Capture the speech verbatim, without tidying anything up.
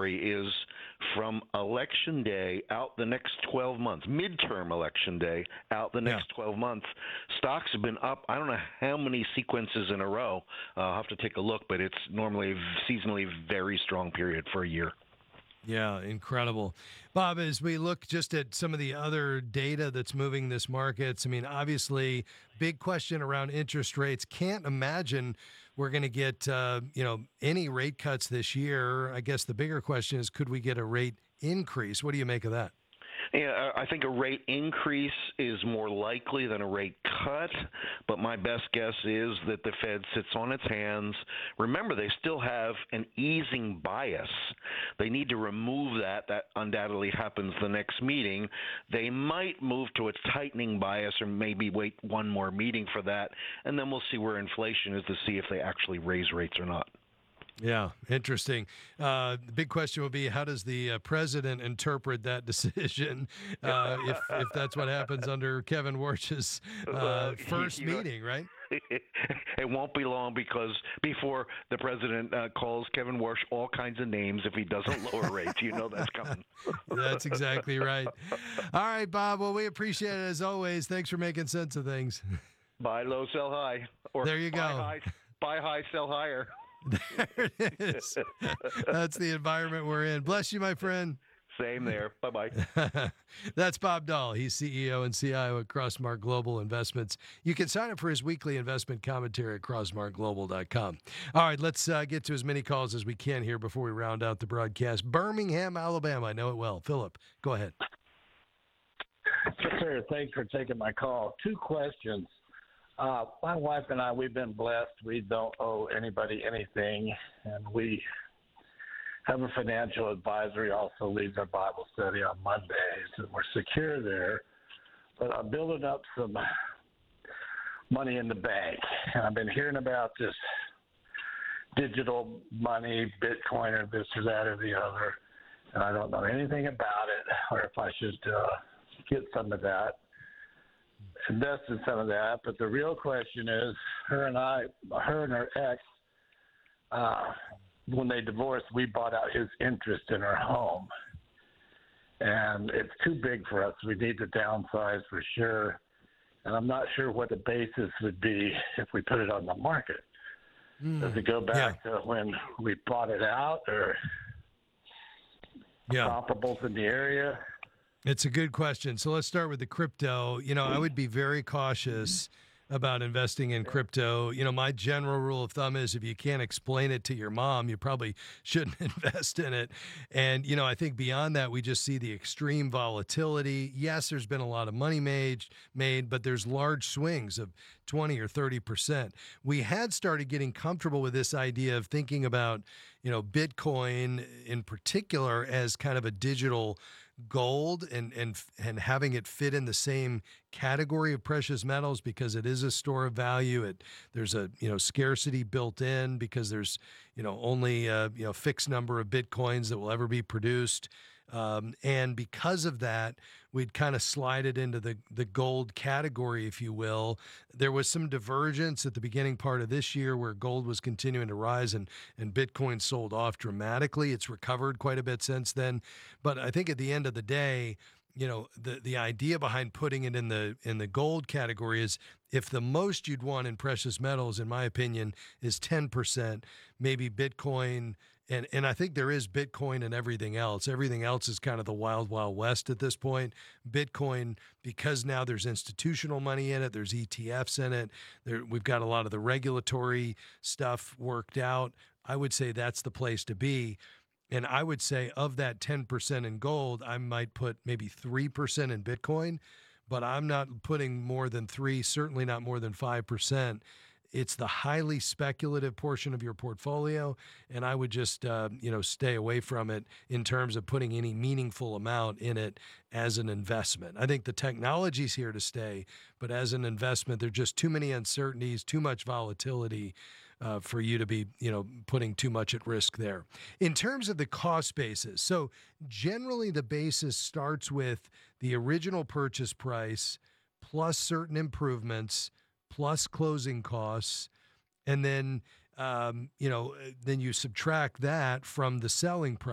story is from election day out the next twelve months, midterm election day out the Yeah. next twelve months, stocks have been up. I don't know how many sequences in a row. Uh, I'll have to take a look, but it's normally a seasonally very strong period for a year. Yeah, incredible. Bob, as we look just at some of the other data that's moving this markets, I mean, obviously, big question around interest rates. Can't imagine we're going to get, uh, you know, any rate cuts this year. I guess the bigger question is, could we get a rate increase? What do you make of that? Yeah, I think a rate increase is more likely than a rate cut, but my best guess is that the Fed sits on its hands. Remember, they still have an easing bias. They need to remove that. That undoubtedly happens the next meeting. They might move to a tightening bias or maybe wait one more meeting for that, and then we'll see where inflation is to see if they actually raise rates or not. Yeah, interesting. Uh, the big question will be, how does the uh, president interpret that decision uh, if if that's what happens under Kevin Warsh's uh, first You know, meeting, right? it won't be long because before the president uh, calls Kevin Warsh all kinds of names if he doesn't lower rates. You know that's coming. That's exactly right. All right, Bob. Well, we appreciate it as always. Thanks for making sense of things. Buy low, sell high. Or There you buy go. High, buy high, sell higher. There it is. That's the environment we're in. Bless you, my friend. Same there. Bye-bye. That's Bob Dahl. He's C E O and C I O at Crossmark Global Investments. You can sign up for his weekly investment commentary at crossmark global dot com. All right, let's uh, get to as many calls as we can here before we round out the broadcast. Birmingham, Alabama. I know it well. Philip, go ahead. Yes, sir. Thanks for taking my call. Two questions. Uh, my wife and I, we've been blessed. We don't owe anybody anything, and we have a financial advisor. He also leads our Bible study on Mondays, and we're secure there. But I'm building up some money in the bank, and I've been hearing about this digital money, Bitcoin, or this or that or the other, and I don't know anything about it, or if I should uh, get some of that. Invest in some of that, but the real question is, her and I, her and her ex, uh, when they divorced, we bought out his interest in our home, and it's too big for us. We need to downsize for sure, and I'm not sure what the basis would be if we put it on the market. Mm, Does it go back yeah. to when we bought it out, or yeah. comparables in the area? It's a good question. So let's start with the crypto. You know, I would be very cautious about investing in crypto. You know, my general rule of thumb is if you can't explain it to your mom, you probably shouldn't invest in it. And, you know, I think beyond that, we just see the extreme volatility. Yes, there's been a lot of money made, made, but there's large swings of twenty or thirty percent. We had started getting comfortable with this idea of thinking about, you know, Bitcoin in particular as kind of a digital gold and and and having it fit in the same category of precious metals because it is a store of value. It there's a you know scarcity built in because there's you know only a you know fixed number of Bitcoins that will ever be produced. Um, and because of that, we'd kind of slide it into the, the gold category, if you will. There was some divergence at the beginning part of this year where gold was continuing to rise and, and Bitcoin sold off dramatically. It's recovered quite a bit since then. But I think at the end of the day, you know, the, the idea behind putting it in the in the gold category is if the most you'd want in precious metals, in my opinion, is ten percent, maybe Bitcoin. And and I think there is Bitcoin and everything else. Everything else is kind of the wild, wild west at this point. Bitcoin, because now there's institutional money in it, there's E T Fs in it. There, we've got a lot of the regulatory stuff worked out. I would say that's the place to be. And I would say of that ten percent in gold, I might put maybe three percent in Bitcoin, but I'm not putting more than three, certainly not more than five percent. It's the highly speculative portion of your portfolio, and I would just, uh, you know, stay away from it in terms of putting any meaningful amount in it as an investment. I think the technology's here to stay, but as an investment, there are just too many uncertainties, too much volatility uh, for you to be, you know, putting too much at risk there. In terms of the cost basis, so generally the basis starts with the original purchase price plus certain improvements plus closing costs, and then um, you know then you subtract that from the selling price.